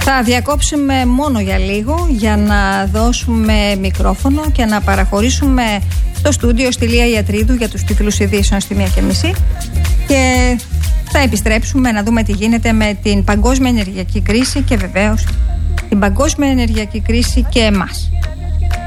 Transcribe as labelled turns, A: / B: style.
A: Θα διακόψουμε μόνο για λίγο για να δώσουμε μικρόφωνο και να παραχωρήσουμε στο στούντιο στη Λία Ιατρίδου για τους τίτλους ειδήσεων στη 1:30 και θα επιστρέψουμε να δούμε τι γίνεται με την παγκόσμια ενεργειακή κρίση και βεβαίως την παγκόσμια ενεργειακή κρίση και εμάς.